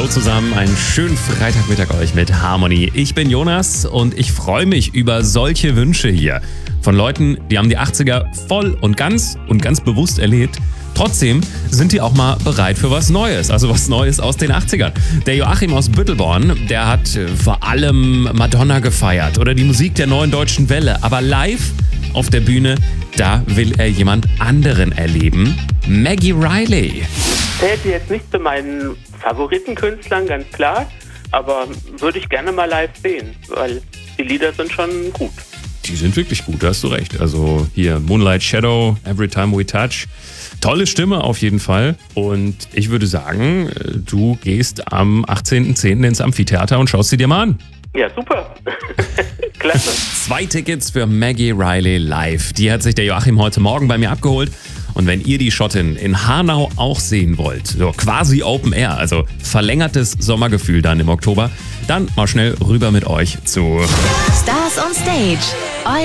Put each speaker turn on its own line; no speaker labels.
Hallo zusammen, einen schönen Freitagmittag euch mit Harmony. Ich bin Jonas und ich freue mich über solche Wünsche hier. Von Leuten, die haben die 80er voll und ganz bewusst erlebt. Trotzdem sind die auch mal bereit für was Neues, also was Neues aus den 80ern. Der Joachim aus Büttelborn, der hat vor allem Madonna gefeiert oder die Musik der Neuen Deutschen Welle. Aber live auf der Bühne, da will er jemand anderen erleben. Maggie Reilly.
Zählt jetzt nicht zu meinen Favoritenkünstlern, ganz klar, aber würde ich gerne mal live sehen, weil die Lieder sind schon gut.
Die sind wirklich gut, da hast du recht. Also hier Moonlight Shadow, Every Time We Touch. Tolle Stimme auf jeden Fall. Und ich würde sagen, du gehst am 18.10. ins Amphitheater und schaust sie dir mal an.
Ja, super. Klasse.
2 Tickets für Maggie Reilly live. Die hat sich der Joachim heute Morgen bei mir abgeholt. Und wenn ihr die Schottin in Hanau auch sehen wollt, so quasi Open Air, also verlängertes Sommergefühl dann im Oktober, dann mal schnell rüber mit euch zu
Stars on Stage.